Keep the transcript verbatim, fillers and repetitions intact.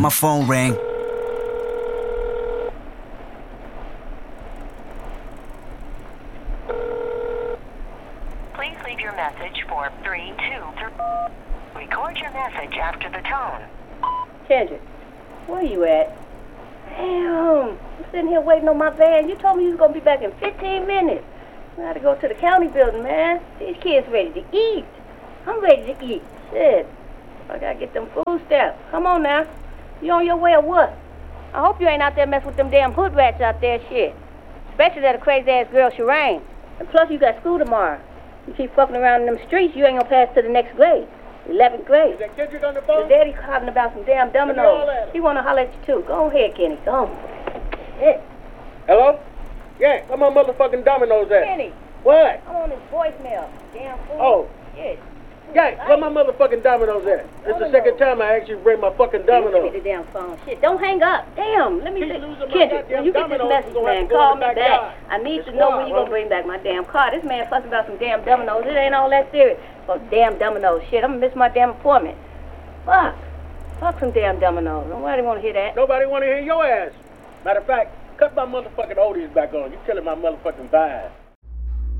My phone rang. Please leave your message for three two three. Record your message after the tone. Kendrick, where you at? Damn, I'm sitting here waiting on my van. You told me you was gonna be back in fifteen minutes. I gotta go to the county building, man. These kids ready to eat. I'm ready to eat. Shit, I gotta get them food stamps. Come on now. You on your way or what? I hope you ain't out there messing with them damn hood rats out there, shit. Especially that crazy-ass girl, Shireen. And plus, you got school tomorrow. You keep fucking around in them streets, you ain't gonna pass to the next grade. eleventh grade. Is that Kendrick on the phone? His daddy hollering about some damn dominoes. He wanna holler at you too. Go ahead, Kenny. Go on. Shit. Hello? Yeah, where my motherfucking dominoes at? Kenny, What? I'm on his voicemail. Damn fool. Oh. Shit. Yeah, where my motherfucking dominoes at? It's the second time I asked you to bring my fucking Give me dominoes. the damn phone. Shit, don't hang up. Damn, let me Keep see. losing my Kendrick, goddamn when you get this dominoes, message, we're gonna have man, to go call in me the back. backyard. I need It's to know squad, when you gonna bro. bring back my damn car. This man fussing about some damn dominoes. It ain't all that serious. Oh, damn dominoes. Shit, I'm gonna miss my damn appointment. Fuck. Fuck some damn dominoes. Nobody wanna hear that. Nobody want to hear your ass. Matter of fact, cut my motherfucking oldies back on. You killing my motherfucking vibe.